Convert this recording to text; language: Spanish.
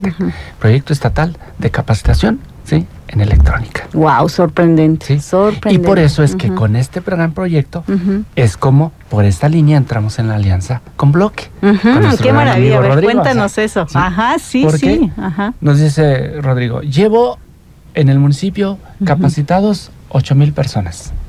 Proyecto estatal de capacitación, ¿sí?, en electrónica. Wow, sorprendente. ¿Sí? Sorprendente. Y por eso es que con este gran proyecto es como por esta línea entramos en la alianza con Bloque. Qué maravilla. A ver, Rodrigo, cuéntanos eso. ¿sí? Ajá, sí, ¿Por qué? sí. Ajá. Nos dice Rodrigo, llevo en el municipio capacitados 8,000 personas.